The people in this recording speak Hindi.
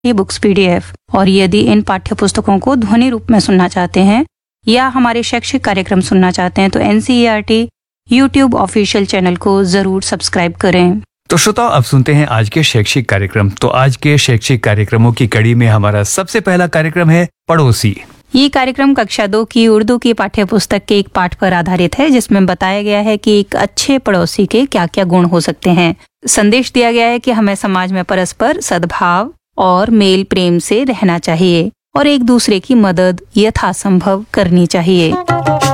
E books PDF। और यदि इन पाठ्य पुस्तकों को ध्वनि रूप में सुनना चाहते हैं या हमारे शैक्षिक कार्यक्रम सुनना चाहते हैं तो NCERT YouTube ऑफिशियल चैनल को जरूर सब्सक्राइब करें। तो श्रोताओ, अब सुनते हैं आज के शैक्षिक कार्यक्रम। तो आज के शैक्षिक कार्यक्रमों की कड़ी में हमारा सबसे पहला कार्यक्रम है पड़ोसी। ये कार्यक्रम कक्षा 2 की उर्दू की पाठ्य पुस्तक के एक पाठ पर आधारित है, जिसमें बताया गया है कि एक अच्छे पड़ोसी के क्या क्या गुण हो सकते हैं। संदेश दिया गया है कि हमें समाज में परस्पर सद्भाव और मेल प्रेम से रहना चाहिए और एक दूसरे की मदद यथासंभव करनी चाहिए।